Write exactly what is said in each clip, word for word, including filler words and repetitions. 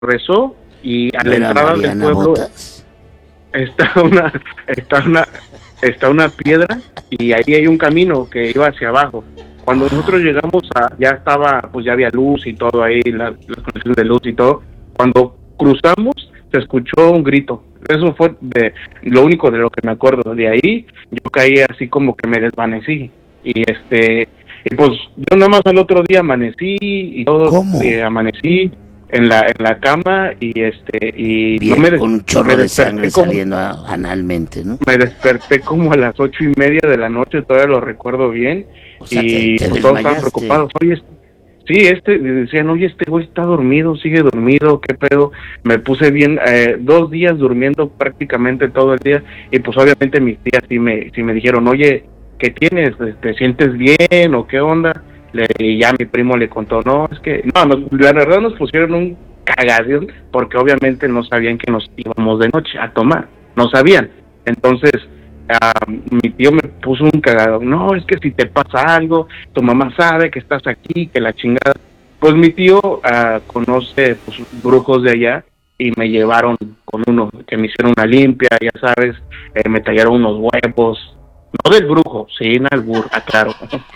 rezó y a la ¿Era entrada del Mariana pueblo Botas? está una está una está una piedra y ahí hay un camino que iba hacia abajo. Cuando nosotros llegamos a, ya estaba, pues ya había luz y todo ahí, la, las conexiones de luz y todo. Cuando cruzamos se escuchó un grito. Eso fue de lo único de lo que me acuerdo. De ahí yo caí así como que me desvanecí y este y pues yo nada más al otro día amanecí y todo. ¿Cómo? Eh, amanecí en la en la cama y este y Bien, no me des- con un chorro me de desperté sangre como- saliendo a- analmente, ¿no? me desperté como a las ocho y media de la noche, todavía lo recuerdo bien. O sea, Y te, te pues todos estaban desmayaste. preocupados. Oye, este- sí, este, decían, oye, este güey está dormido, sigue dormido, qué pedo. Me puse bien, eh, dos días durmiendo prácticamente todo el día. Y pues obviamente mis tías sí me, sí me dijeron, oye, ¿qué tienes? ¿Te sientes bien o qué onda? Le, y ya mi primo le contó, no, es que, no, nos, la verdad nos pusieron un cagadón porque obviamente no sabían que nos íbamos de noche a tomar, no sabían. Entonces, uh, mi tío me puso un cagadón, no, es que si te pasa algo, tu mamá sabe que estás aquí, que la chingada. Pues mi tío uh, conoce pues, brujos de allá y me llevaron con uno, que me hicieron una limpia, ya sabes, eh, me tallaron unos huevos, no del brujo, sin albur, aclaro.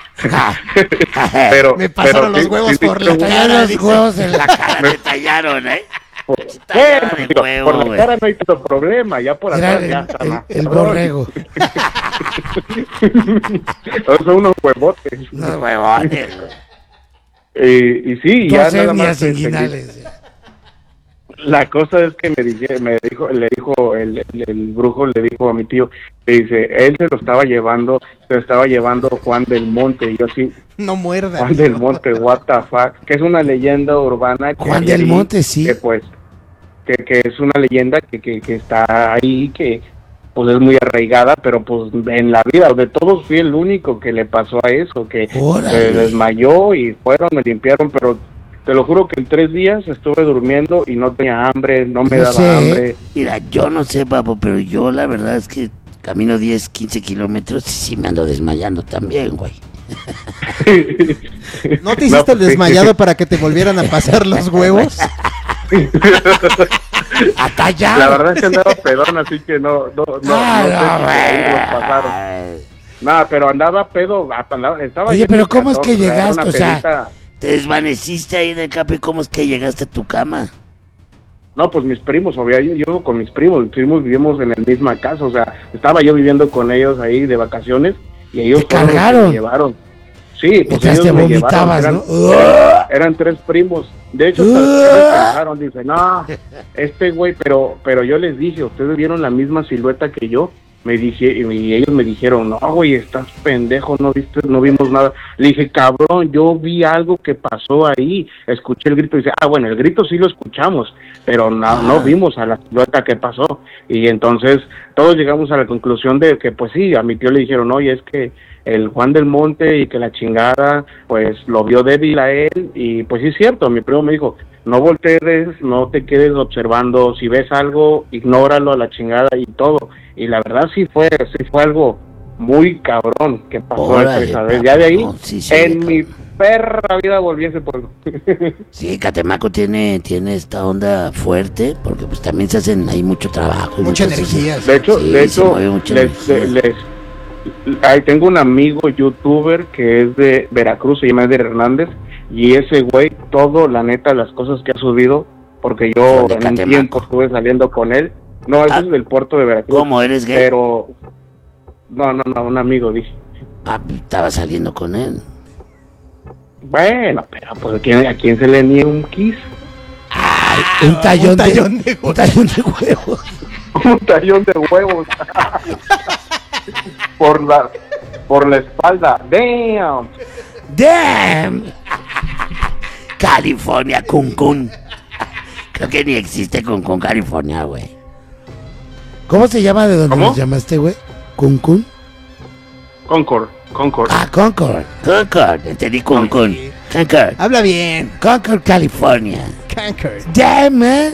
pero Me pasaron pero los huevos sí, por sí, la sí, cara, Los dice. huevos en la cara te tallaron, ¿eh? por, Tallada bueno, de digo, huevo, por la güey. cara no hay tanto problema, ya por Era atrás el, ya está el- más el cabrón. borrego. Son unos huevotes. Los huevones. Eh, y sí, ya Dos nada etnias más este, inguinales. la cosa es que me dije, me dijo, le dijo el, el, el brujo le dijo a mi tío, le dice, él se lo estaba llevando, se lo estaba llevando Juan del Monte, y yo así, No muerda. Juan del Monte, what the fuck, que es una leyenda urbana que Juan hay del ahí, Monte, sí. que pues, que, que es una leyenda que, que, que está ahí, que pues es muy arraigada, pero pues en la vida de todos fui el único que le pasó a eso, que Órale. se desmayó y fueron, me limpiaron, pero te lo juro que en tres días estuve durmiendo y no tenía hambre, no me Yo daba sé, ¿eh? hambre. Mira, yo no sé, papo, pero yo la verdad es que camino diez, quince kilómetros y sí me ando desmayando también, güey. ¿No te hiciste el pues, sí. desmayado para que te volvieran a pasar los huevos? ¡Hasta allá! La verdad es que andaba pedón, así que no, no, no, Ah, no sé si no, por ahí güey. los pasaron. Nada, pero andaba pedo, andaba, estaba Oye, lleno pero de ¿cómo es calor, que o sea, era llegaste? una O sea, pedita. Te desvaneciste ahí de capo y ¿cómo es que llegaste a tu cama? No, pues mis primos, obvio, yo, yo con mis primos, mis primos vivimos en la misma casa, o sea, estaba yo viviendo con ellos ahí de vacaciones y ellos ¿Te fueron los que cargaron? me llevaron. Sí, pues Mientras ellos te me vomitabas, llevaron, ¿no? eran, eran tres primos. De hecho, hasta ustedes pensaron, dice, no, este güey, pero pero yo les dije, ustedes vieron la misma silueta que yo. Me dije, y ellos me dijeron, no, güey, estás pendejo, no viste, no vimos nada. Le dije, cabrón, yo vi algo que pasó ahí, escuché el grito, y dice, ah, bueno, el grito sí lo escuchamos, pero no, no vimos a la silueta que pasó. Y entonces todos llegamos a la conclusión de que, pues sí, a mi tío le dijeron, oye, es que el Juan del Monte y que la chingada, pues lo vio débil a él, y pues sí es cierto, mi primo me dijo, no voltees, no te quedes observando, si ves algo, ignóralo a la chingada y todo. Y la verdad sí fue, sí fue algo muy cabrón que pasó Órale, esa vez. papo, Ya de ahí, no, sí, sí, en de mi cabrón. perra vida volví a ese pueblo. Sí, Catemaco tiene, tiene esta onda fuerte porque pues también se hacen ahí mucho trabajo. y Mucha muchas- energía. De hecho, Sí, de se hecho, mueve mucha les, energía. les, ahí tengo un amigo youtuber que es de Veracruz, se llama Eder Hernández, y ese güey, todo, la neta, las cosas que ha subido, porque yo Son de en un Catemaco. tiempo estuve saliendo con él, no, ese Ah, es del puerto de Veracruz. ¿Cómo eres gay? Pero, no, no, no, un amigo, dije. Ah, estaba saliendo con él. Bueno, pero pues ¿a quién, a quién se le niega un kiss? Un tallón, un tallón de, de un tallón de huevos. Un tallón de huevos. por la por la espalda. Damn. ¡Damn! California, Cancún. Creo que ni existe Cancún, California, güey. ¿Cómo se llama de donde ¿Cómo? nos llamaste, güey? ¿Cuncún? Concord, Concord. Ah, Concord. Concord, entendí Cancún. Concord. Habla bien. Concord, California. Concord. Damn, man.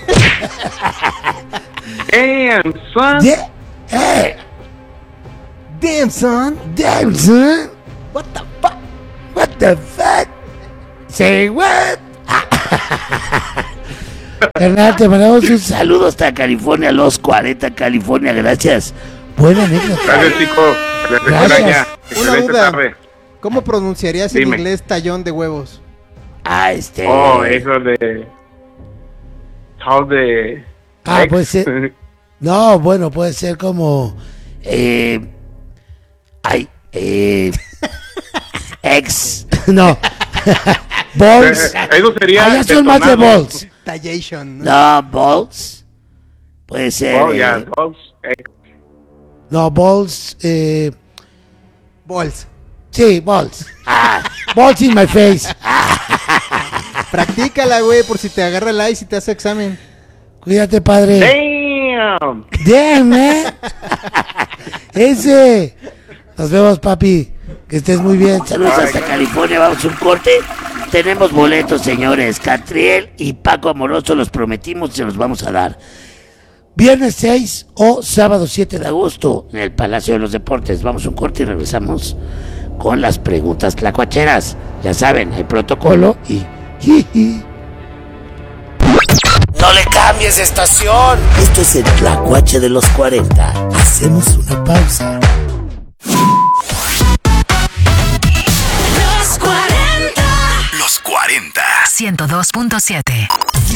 Damn, son. Da- hey, Damn, son. damn, son. What the fuck? What the fuck? Say what? Carnal, te mandamos un saludo hasta California, los cuarenta, California, gracias. Buena anécdota. Gracias, chicos. Les Gracias. extraña. Una Excelente duda. tarde. ¿Cómo pronunciarías en Dime. inglés tallón de huevos? Ah, este... Oh, eso de... How de... Ah, ex. puede ser... No, bueno, puede ser como... Eh... Ay, eh... Ex... No. Balls. Eh, Eso sería... Ah, ya son más de detonado. balls. Tallation, ¿no? No, balls. Puede ser... Oh, ya, eh, balls, ex. No, balls... Eh... Balls. Sí, balls. Ah, balls in my face. Practícala, güey, por si te agarra el ice y te hace examen. Cuídate, padre. Damn. Damn, man. Ese. Nos vemos, papi. Que estés muy bien. Saludos hasta California. Vamos a un corte. Tenemos boletos, señores. Catriel y Paco Amoroso los prometimos y se los vamos a dar. Viernes seis o sábado siete de agosto en el Palacio de los Deportes. Vamos a un corte y regresamos con las preguntas tlacuacheras. Ya saben, hay protocolo y... No le cambies de estación. Esto es el Tlacuache de los cuarenta. Hacemos una pausa. Los cuarenta. Los cuarenta. ciento dos punto siete.